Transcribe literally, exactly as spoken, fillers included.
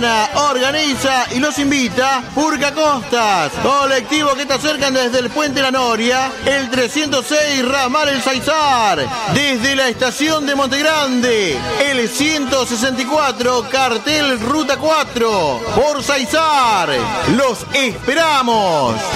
Mañana organiza y los invita Purca Costas, colectivo que te acercan desde el Puente La Noria, el trescientos seis Ramal El Saizar, desde la estación de Montegrande, el ciento sesenta y cuatro cartel Ruta cuatro, por Saizar. Los esperamos.